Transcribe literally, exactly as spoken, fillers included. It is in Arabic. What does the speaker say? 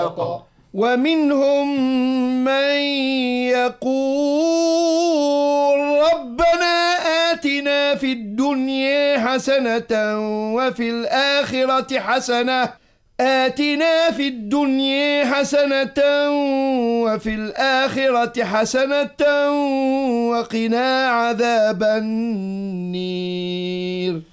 ومنهم من يقول ربنا آتنا في الدنيا حسنة وفي الآخرة حسنة آتنا في الدنيا حسنة وفي الآخرة حسنة وقنا عذاب النير.